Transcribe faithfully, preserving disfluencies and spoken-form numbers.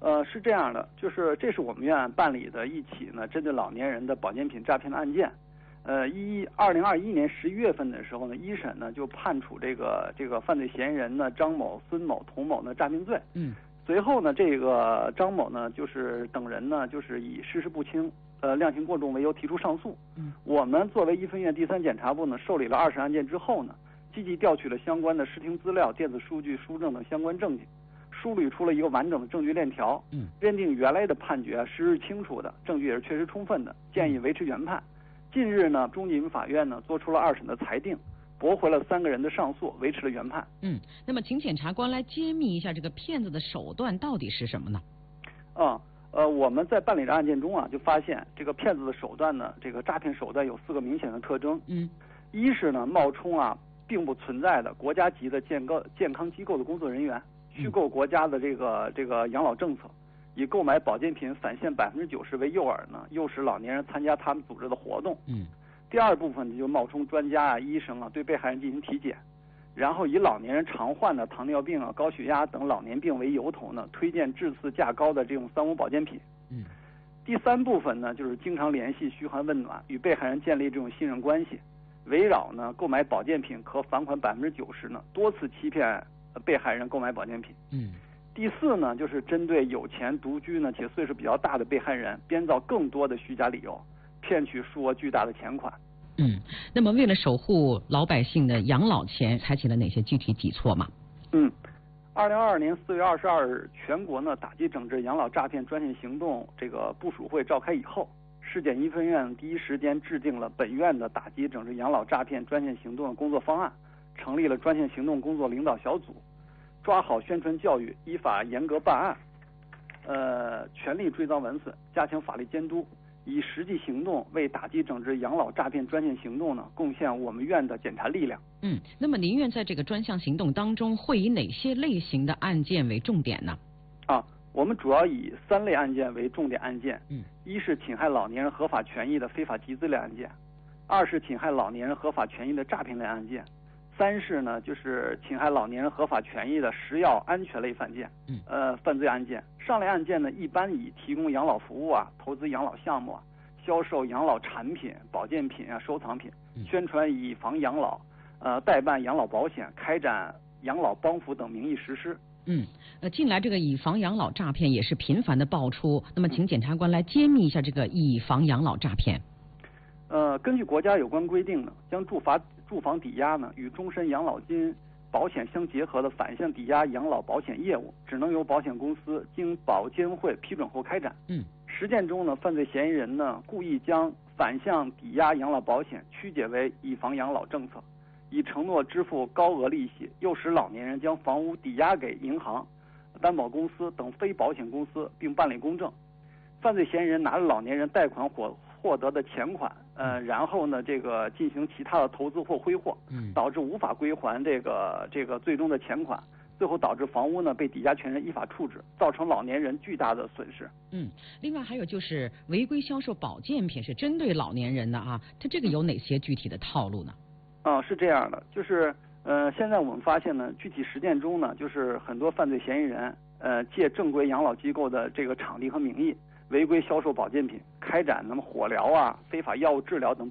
呃，是这样的，就是这是我们院办理的一起呢针对老年人的保健品诈骗的案件。呃，一二零二一年十一月份的时候呢，一审呢就判处这个这个犯罪嫌疑人呢张某、孙某、童某呢诈骗罪。 嗯。 随后呢，这个张某呢就是等人呢就是以事实不清、呃量刑过重为由提出上诉。 嗯。 我们作为一分院第三检察部呢，受理了二审案件之后呢，积极调取了相关的视听资料、电子数据、书证等相关证据。梳理出了一个完整的证据链条， 嗯， 认定原来的判决实实清楚的，证据也是确实充分的，建议维持原判。近日呢，中级人民法院呢做出了二审的裁定，驳回了三个人的上诉，维持了原判。 嗯，那么请检察官来揭秘一下这个骗子的手段到底是什么呢？ 啊、嗯，呃，我们在办理的案件中啊，就发现这个骗子的手段呢，这个诈骗手段有四个明显的特征。 嗯， 一是呢，冒充啊并不存在的国家级的健康健康机构的工作人员。虚构国家的这个这个养老政策，以购买保健品返现百分之九十为诱饵呢，诱使老年人参加他们组织的活动。 嗯， 第二部分就冒充专家啊、医生啊，对被害人进行体检，然后以老年人常患的糖尿病啊、高血压等老年病为由头呢，推荐质次价高的这种三无保健品。 嗯， 第三部分呢，就是经常联系、嘘寒问暖，与被害人建立这种信任关系，围绕呢购买保健品可返款百分之九十呢，多次欺骗被害人购买保健品。 嗯， 第四呢，就是针对有钱独居呢且岁数比较大的被害人，编造更多的虚假理由，骗取数额巨大的钱款。 嗯，那么为了守护老百姓的养老钱，采取了哪些具体举措吗？ 嗯，二零二二年四月二十二日，全国呢打击整治养老诈骗专项行动这个部署会召开以后，市检一分院第一时间制定了本院的打击整治养老诈骗专项行动的工作方案。成立了专项行动工作领导小组，抓好宣传教育，依法严格办案，呃，全力追赃文损，加强法律监督，以实际行动为打击整治养老诈骗专项行动呢贡献我们院的检查力量。 嗯，那么您院在这个专项行动当中会以哪些类型的案件为重点呢？ 啊，我们主要以三类案件为重点案件。 嗯， 一是侵害老年人合法权益的非法集资类案件，二是侵害老年人合法权益的诈骗类案件。三是呢，就是侵害老年人合法权益的食药安全类犯件， 嗯， 呃，犯罪案件。上类案件呢，一般以提供养老服务啊、投资养老项目啊、销售养老产品、保健品啊、收藏品、宣传以房养老、呃，代办养老保险、开展养老帮扶等名义实施。 嗯，呃，近来这个以房养老诈骗也是频繁的爆出，那么请检察官来揭秘一下这个以房养老诈骗。 呃，根据国家有关规定呢，将住房住房抵押呢与终身养老金保险相结合的反向抵押养老保险业务，只能由保险公司经保监会批准后开展。 嗯， 实践中呢，犯罪嫌疑人呢故意将反向抵押养老保险曲解为以房养老政策，以承诺支付高额利息，诱使老年人将房屋抵押给银行、担保公司等非保险公司，并办理公证。犯罪嫌疑人拿着老年人贷款获获得的钱款，呃，然后呢，这个进行其他的投资或挥霍， 嗯， 导致无法归还这个这个最终的钱款，最后导致房屋呢被抵押权人依法处置，造成老年人巨大的损失。 嗯，另外还有就是违规销售保健品是针对老年人的啊，它这个有哪些具体的套路呢？ 啊，是这样的，就是呃，现在我们发现呢，具体实践中呢，就是很多犯罪嫌疑人呃借正规养老机构的这个场地和名义，违规销售保健品，开展那么火疗啊、非法药物治疗等